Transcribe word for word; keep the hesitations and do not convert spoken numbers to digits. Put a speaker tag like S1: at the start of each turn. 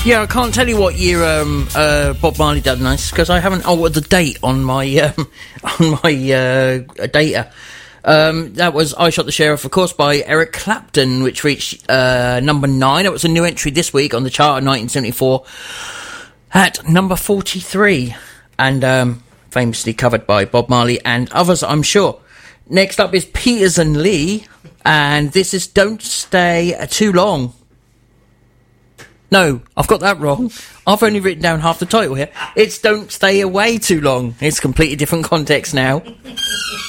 S1: Yeah, I can't tell you what year um, uh, Bob Marley done this because I haven't altered the date on my um, on my uh, data. Um, that was I Shot the Sheriff, of course, by Eric Clapton, which reached uh, number nine. It was a new entry this week on the chart in nineteen seventy-four at number forty-three, and um, famously covered by Bob Marley and others, I'm sure. Next up is Peters and Lee, and this is Don't Stay Too Long. No, I've got that wrong. I've only written down half the title here. It's Don't Stay Away Too Long. It's completely different context now.